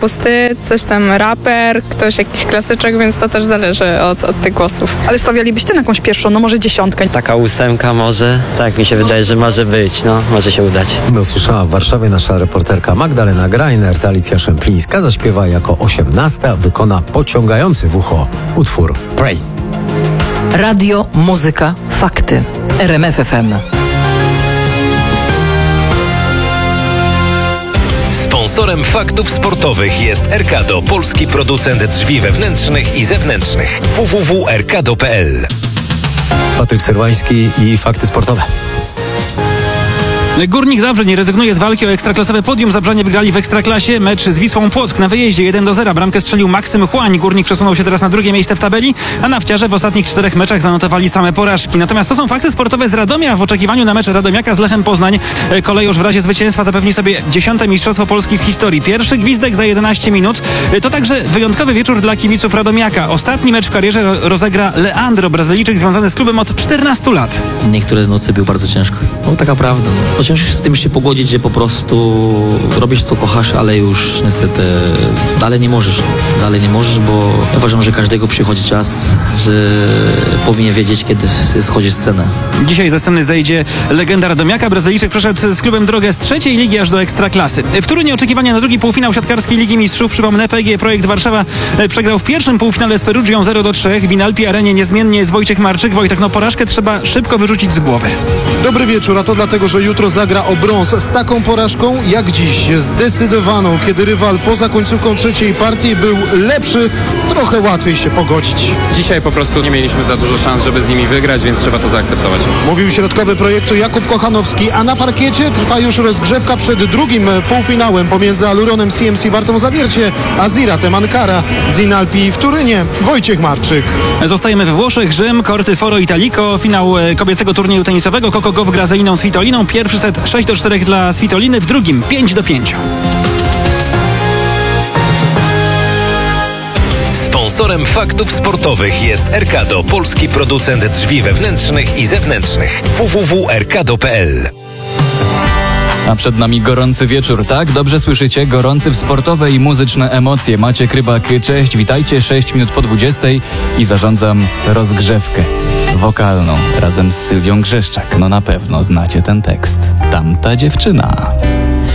pusty, coś tam raper, ktoś jakiś klasyczek, więc to też zależy od tych głosów. Ale stawialibyście na jakąś pierwszą, no może 10? Taka 8 może, tak mi się wydaje, że może być, może się udać. Usłyszała w Warszawie nasza reporterka Magdalena Grajnert. Alicja Szemplińska zaśpiewa jako 18, wykona pociągający w ucho utwór Pray. Radio, muzyka, fakty. RMF FM. Sponsorem faktów sportowych jest Erkado, polski producent drzwi wewnętrznych i zewnętrznych. www.erkado.pl. Patryk Serwański i fakty sportowe. Górnik Zabrze nie rezygnuje z walki o ekstraklasowe podium. Zabrzanie wygrali w Ekstraklasie mecz z Wisłą Płock na wyjeździe 1-0. Bramkę strzelił Maksym Chłań. Górnik przesunął się teraz na drugie miejsce w tabeli, a Nafciarze w ostatnich 4 meczach zanotowali same porażki. Natomiast to są fakty sportowe z Radomia. W oczekiwaniu na mecz Radomiaka z Lechem Poznań Kolejorz w razie zwycięstwa zapewni sobie 10. Mistrzostwo Polski w historii. Pierwszy gwizdek za 11 minut. To także wyjątkowy wieczór dla kibiców Radomiaka. Ostatni mecz w karierze rozegra Leandro, Brazylijczyk związany z klubem od 14 lat. Niektóre noce były bardzo ciężko. No taka prawda. Ciężko się z tym się pogodzić, że po prostu robisz co kochasz, ale już niestety dalej nie możesz, bo ja uważam, że każdego przychodzi czas, że powinien wiedzieć, kiedy schodzi scenę. Dzisiaj ze sceny zejdzie legenda Radomiaka. Brazylijczyk przeszedł z klubem drogę z 3. ligi aż do Ekstraklasy. W Toruniu oczekiwania na drugi półfinał siatkarskiej Ligi Mistrzów. Przypomnę, PGE Projekt Warszawa przegrał w pierwszym półfinale z Perugią 0-3. W Inalpi Arenie niezmiennie jest Wojciech Marczyk. Wojtek, porażkę trzeba szybko wyrzucić z głowy. Dobry wieczór, a to dlatego, że jutro zagra o brąz z taką porażką jak dziś, zdecydowaną, kiedy rywal poza końcówką trzeciej partii był lepszy, trochę łatwiej się pogodzić. Dzisiaj po prostu nie mieliśmy za dużo szans, żeby z nimi wygrać, więc trzeba to zaakceptować. Mówił środkowy projektu Jakub Kochanowski, a na parkiecie trwa już rozgrzewka przed drugim półfinałem pomiędzy Aluronem CMC Wartą Zawiercie a Ziratem Ankara z Inalpi w Turynie. Wojciech Marczyk. Zostajemy we Włoszech. Rzym, korty Foro Italico, finał kobiecego turnieju tenisowego. Coco Gauff gra z Eliną Svitoliną. Pierwszy set 6-4 dla Svitoliny, w drugim 5-5. Sponsorem faktów sportowych jest Erkado, polski producent drzwi wewnętrznych i zewnętrznych. www.erkado.pl. A przed nami gorący wieczór, tak? Dobrze słyszycie? Gorący w sportowe i muzyczne emocje. Maciek Rybak, cześć, witajcie, 6 minut po 20 i zarządzam rozgrzewkę wokalną razem z Sylwią Grzeszczak. No na pewno znacie ten tekst. Tamta dziewczyna.